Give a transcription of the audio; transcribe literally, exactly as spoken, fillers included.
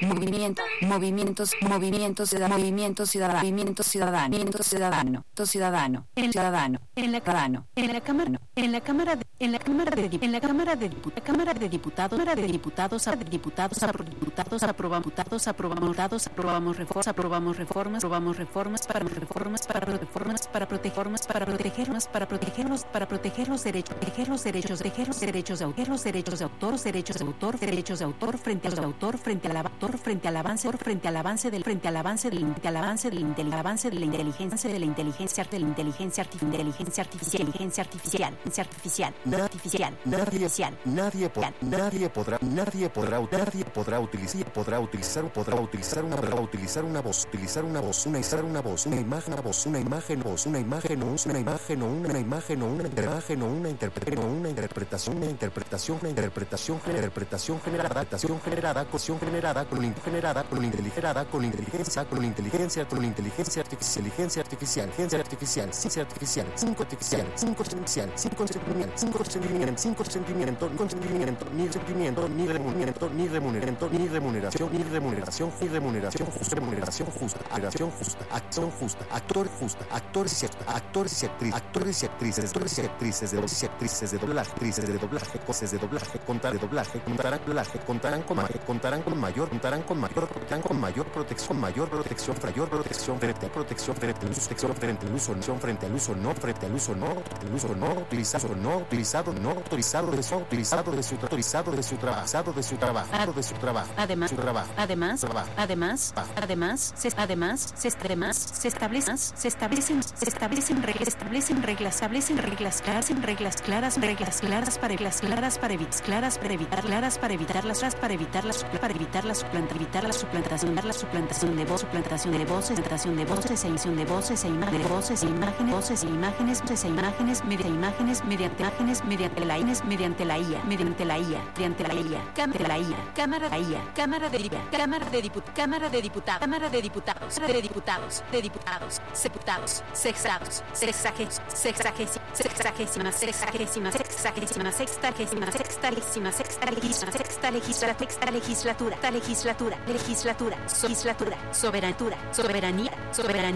movimiento, movimientos, movimientos, ciudadano, movimiento ciudadano, movimiento ciudadano, movimiento ciudadano, ciudadano, ciudadano, en la ciudadano, en la cámara, en la cámara, de, en la cámara de, en la cámara de diputados, cámara de diputados, cámara de diputados, de diputados, diputados, aprobamos, diputados, aprobamos, datos, aprobamos reformas, aprobamos reformas, aprobamos reformas para reformas, para reformas, para protegernos, para protegernos, para protegerlos, para proteger los derechos, proteger los derechos, proteger los derechos de autor, los derechos de autor, los derechos de autor, derechos de autor frente al autor, frente al autor, frente al avance, frente al avance del, frente al avance del, al avance del avance de la inteligencia, de la inteligencia, de la inteligencia artificial, inteligencia artificial, inteligencia artificial, artificial, artificial, artificial, nadie podrá, nadie podrá, nadie podrá, nadie podrá utilizar, podrá utilizar, podrá utilizar una, podrá utilizar una voz, utilizar una voz, una usar una voz, una imagen, una voz, una imagen, voz, una imagen, o una imagen, o una imagen, o una imagen, o una interpretación, una interpretación, una interpretación, una interpretación, interpretación generada, interpretación generada, cuestión generada, con generada, con inteligencia, con inteligencia, con inteligencia, con inteligencia artificial, inteligencia artificial, inteligencia artificial, ciencia artificial, cinco artificial, cinco artificial, cinco sentimiento, cinco sentimiento, cinco sentimiento, ni consentimiento, ni sentimiento, ni remuneración, ni remuneración, ni remuneración, ni remuneración, ni remuneración justa, remuneración justa, acción justa, acción justa, actor justa, actores y actores y actrices, actores y actrices, actores y actrices de voz y actrices de doblaje, actrices de doblaje, cosas de doblaje, contar de doblaje, contarán doblaje, contarán con mayor, contarán con mayor, contarán con mayor, contarán con mayor protección, mayor protección, mayor protección frente a protección frente al uso, protección frente al uso, no frente al uso, no frente al uso, no, el uso no utilizado, no utilizado, no autorizado de su autorizado de su autorizado de su trabajo, de su trabajo, de su trabajo, además, su trabajo, además, trabajo, además, además, se, además, se, además, se establecen, se establecen, se establecen reglas, establecen reglas, establecen reglas claras, en reglas claras, reglas claras para reglas claras para evitar, claras para evitar, claras para evitar las, para evitar las, para evitar la suplantación, evitar la suplantación, la suplantación de voz, suplantación de voces, suplantación de voces, emisión de voces e imágenes, voces e imágenes, voces e imágenes, voces e imágenes, mediante imágenes, mediante imágenes, mediante la I A, mediante la I A, mediante la I A, mediante la I A, cámara la I A, cámara de I A, cámara de I A, cámara de diputados, cámara de diputados, cámara de diputados, de diputados, de diputados, diputados, sexados, sexagésimos, sexagésimas, sexagésimas, sexagésimas, sexagésimas, sextagésimas, sextagésimas, sextagésimas, sexta legislatura, sexta legislatura, legislatura, legislatura, legislatura, soberanía, soberanía, soberanía.